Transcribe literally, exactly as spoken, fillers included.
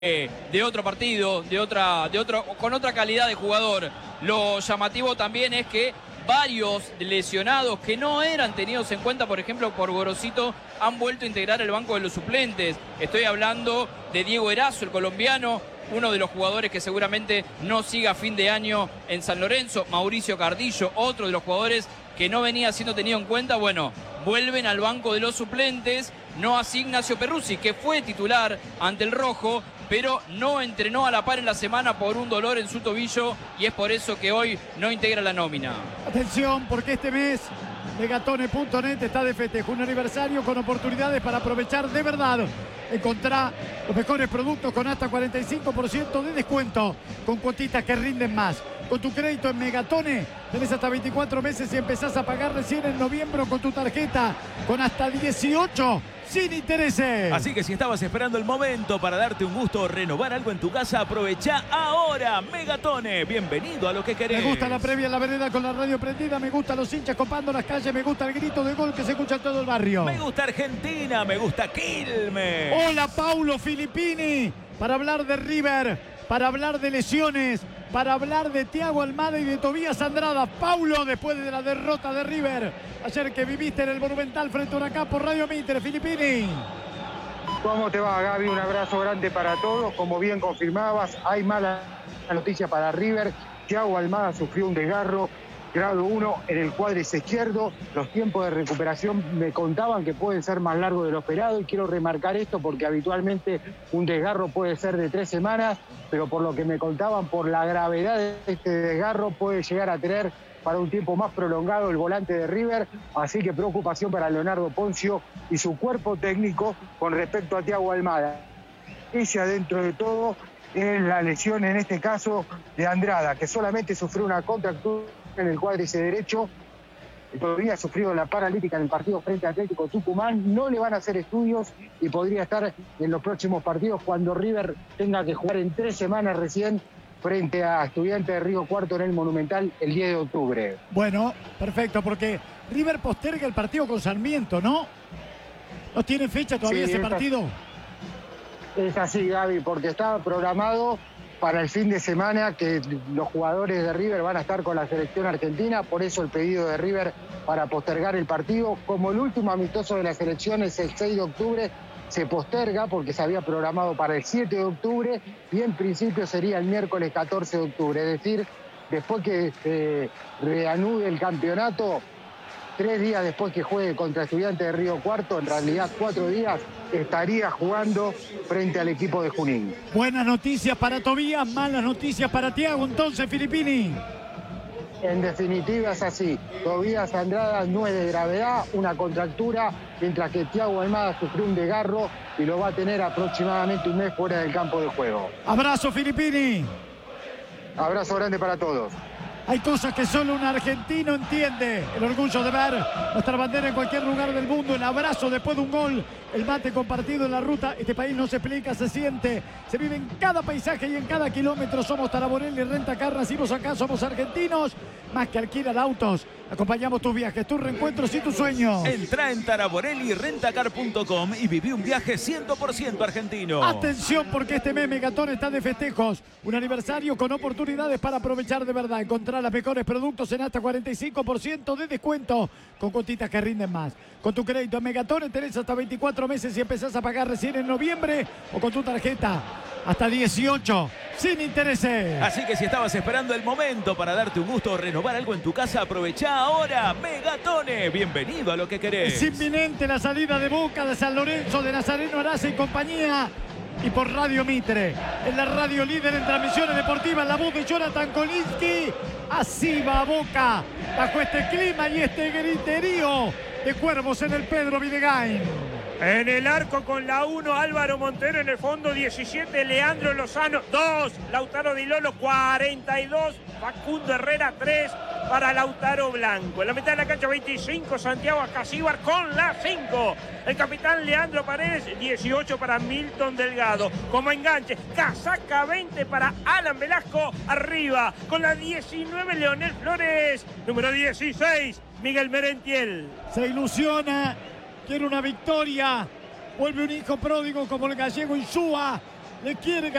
de otro partido, de otra, de otro, con otra calidad de jugador. Lo llamativo también es que varios lesionados que no eran tenidos en cuenta, por ejemplo, por Gorosito, han vuelto a integrar el banco de los suplentes. Estoy hablando de Diego Erazo, el colombiano, uno de los jugadores que seguramente no siga a fin de año en San Lorenzo. Mauricio Cardillo, otro de los jugadores que no venía siendo tenido en cuenta. Bueno, vuelven al banco de los suplentes. No así Ignacio Perruzzi, que fue titular ante el Rojo, pero no entrenó a la par en la semana por un dolor en su tobillo y es por eso que hoy no integra la nómina. Atención, porque este mes Megatone punto net está de festejo, un aniversario con oportunidades para aprovechar de verdad. Encontrá los mejores productos con hasta cuarenta y cinco por ciento de descuento, con cuotitas que rinden más. Con tu crédito en Megatone tenés hasta veinticuatro meses y empezás a pagar recién en noviembre con tu tarjeta, con hasta dieciocho sin intereses. Así que si estabas esperando el momento para darte un gusto o renovar algo en tu casa, aprovecha ahora. Megatone, bienvenido a lo que querés. Me gusta la previa en la vereda con la radio prendida, me gusta los hinchas copando las calles, me gusta el grito de gol que se escucha en todo el barrio. Me gusta Argentina, me gusta Quilmes. Hola, Paulo Filippini, para hablar de River, para hablar de lesiones, para hablar de Thiago Almada y de Tobías Andrada. Paulo, después de la derrota de River ayer que viviste en el Monumental frente a Huracán por Radio Mitre, Filippini. ¿Cómo te va, Gaby? Un abrazo grande para todos. Como bien confirmabas, hay mala noticia para River. Thiago Almada sufrió un desgarro grado uno en el cuádriceps izquierdo. Los tiempos de recuperación me contaban que pueden ser más largos de lo esperado y quiero remarcar esto porque habitualmente un desgarro puede ser de tres semanas, pero por lo que me contaban, por la gravedad de este desgarro, puede llegar a tener para un tiempo más prolongado el volante de River, así que preocupación para Leonardo Poncio y su cuerpo técnico con respecto a Thiago Almada. Ella, dentro de todo, es la lesión en este caso de Andrada, que solamente sufrió una contractura en el cuádriceps derecho, todavía ha sufrido la paralítica en el partido frente a Atlético Tucumán, no le van a hacer estudios y podría estar en los próximos partidos cuando River tenga que jugar en tres semanas recién frente a Estudiantes de Río Cuarto en el Monumental el diez de octubre. Bueno, perfecto, porque River posterga el partido con Sarmiento, ¿no? ¿No tiene fecha todavía sí, ese partido? Es así, Gaby, porque estaba programado para el fin de semana que los jugadores de River van a estar con la selección argentina, por eso el pedido de River para postergar el partido. Como el último amistoso de la selección es el seis de octubre, se posterga porque se había programado para el siete de octubre y en principio sería el miércoles catorce de octubre, es decir, después que se reanude el campeonato, tres días después que juegue contra Estudiantes de Río Cuarto, en realidad cuatro días, estaría jugando frente al equipo de Junín. Buenas noticias para Tobías, malas noticias para Thiago, entonces, Filippini. En definitiva es así, Tobías Andrada no es de gravedad, una contractura, mientras que Thiago Almada sufrió un desgarro y lo va a tener aproximadamente un mes fuera del campo de juego. Abrazo, Filippini. Abrazo grande para todos. Hay cosas que solo un argentino entiende. El orgullo de ver nuestra bandera en cualquier lugar del mundo. El abrazo después de un gol. El mate compartido en la ruta. Este país no se explica, se siente. Se vive en cada paisaje y en cada kilómetro. Somos Taraborelli Rentacar. Nacimos acá, somos argentinos. Más que alquilar autos. Acompañamos tus viajes, tus reencuentros y tus sueños. Entra en Taraborelli Rentacar punto com y viví un viaje cien por ciento argentino. Atención, porque este mes Megatone está de festejos. Un aniversario con oportunidades para aprovechar de verdad. Encontrar los mejores productos en hasta cuarenta y cinco por ciento de descuento con cuotitas que rinden más. Con tu crédito en Megatone tenés hasta veinticuatro meses y empezás a pagar recién en noviembre o con tu tarjeta hasta dieciocho sin intereses. Así que si estabas esperando el momento para darte un gusto o renovar algo en tu casa, aprovecha ahora. Megatone, bienvenido a lo que querés. Es inminente la salida de Boca, de San Lorenzo, de Nazareno Araza y compañía. Y por Radio Mitre, en la radio líder en transmisiones deportivas, la voz de Jonathan Kolinsky. Así va Boca, bajo este clima y este griterío de cuervos en el Pedro Videgain. En el arco con la uno, Álvaro Montero. En el fondo, diecisiete, Leandro Lozano. dos, Lautaro Di Lolo. cuarenta y dos, Facundo Herrera. tres para Lautaro Blanco. En la mitad de la cancha, veinticinco, Santiago Acasíbar con la cinco. El capitán Leandro Paredes. dieciocho para Milton Delgado. Como enganche, casaca veinte para Alan Velasco. Arriba, con la diecinueve, Leonel Flores. Número dieciséis, Miguel Merentiel. Se ilusiona. Quiere una victoria. Vuelve un hijo pródigo como el gallego Insúa. le quiere